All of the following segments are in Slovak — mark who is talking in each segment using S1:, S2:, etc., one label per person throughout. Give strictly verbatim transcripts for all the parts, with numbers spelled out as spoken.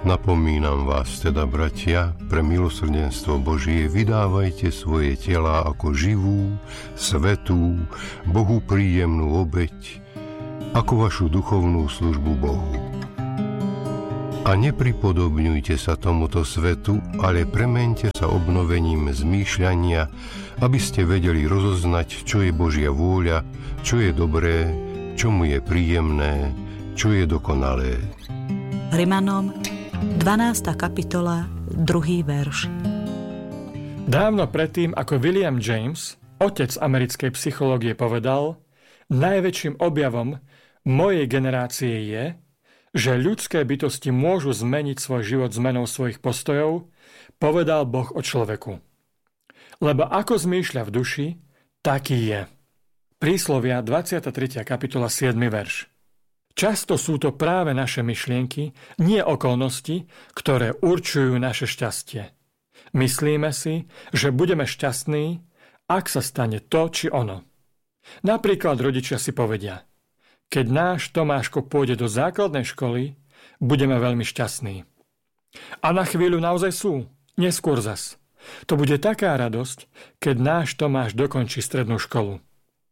S1: Napomínam vás teda, bratia, pre milosrdenstvo Božie vydávajte svoje telá ako živú, svätú, Bohu príjemnú obeť, ako vašu duchovnú službu Bohu. A nepripodobňujte sa tomuto svetu, ale premeňte sa obnovením zmýšľania, aby ste vedeli rozoznať, čo je Božia vôľa, čo je dobré, čo mu je príjemné, čo je dokonalé.
S2: Rimanom dvanásta kapitola, druhý verš.
S3: Dávno predtým, ako William James, otec americkej psychológie, povedal, najväčším objavom mojej generácie je, že ľudské bytosti môžu zmeniť svoj život zmenou svojich postojov, povedal Boh o človeku. Lebo ako zmýšľa v duši, taký je. Príslovia dvadsiata tretia kapitola, siedmy verš. Často sú to práve naše myšlienky, nie okolnosti, ktoré určujú naše šťastie. Myslíme si, že budeme šťastní, ak sa stane to či ono. Napríklad rodičia si povedia, keď náš Tomáško pôjde do základnej školy, budeme veľmi šťastní. A na chvíľu naozaj sú, neskôr zas. To bude taká radosť, keď náš Tomáš dokončí strednú školu.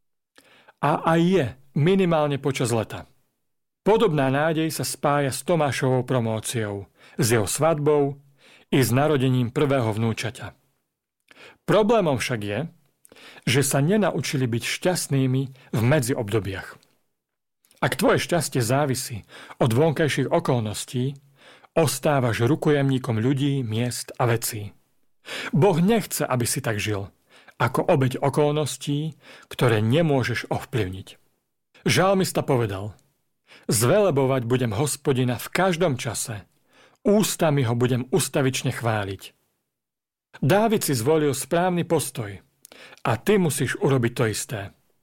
S3: A aj je, minimálne počas leta. Podobná nádej sa spája s Tomášovou promóciou, s jeho svadbou i s narodením prvého vnúčaťa. Problémom však je, že sa nenaučili byť šťastnými v medziobdobiach. Ak tvoje šťastie závisí od vonkajších okolností, ostávaš rukojemníkom ľudí, miest a vecí. Boh nechce, aby si tak žil, ako obeť okolností, ktoré nemôžeš ovplyvniť. Žalmista povedal, zvelebovať budem Hospodina v každom čase, ústami ho budem ustavične chváliť. Dávid si zvolil správny postoj a ty musíš urobiť to isté.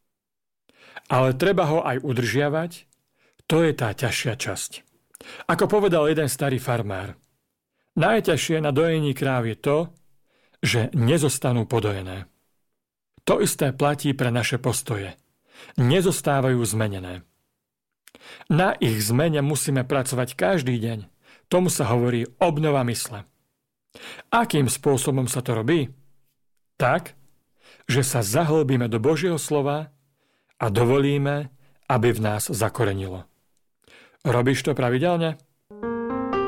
S3: Ale treba ho aj udržiavať, to je tá ťažšia časť. Ako povedal jeden starý farmár, najťažšie na dojení kráv je to, že nezostanú podojené. To isté platí pre naše postoje. Nezostávajú zmenené. Na ich zmene musíme pracovať každý deň. Tomu sa hovorí obnova mysle. Akým spôsobom sa to robí? Tak, že sa zahlbíme do Božieho slova a dovolíme, aby v nás zakorenilo. Robíš to pravidelne?